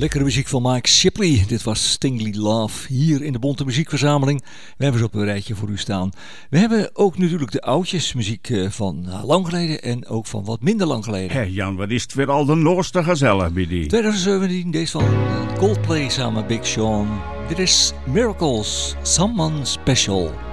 Lekkere muziek van Mike Shipley. Dit was Stingley Love hier in de Bonte Muziekverzameling. We hebben ze op een rijtje voor u staan. We hebben ook natuurlijk de oudjes. Muziek van lang geleden en ook van wat minder lang geleden. Hé Jan, wat is het weer al de noorste gezellig bij die. 2017, deze van Coldplay samen met Big Sean. Dit is Miracles, Someone Special.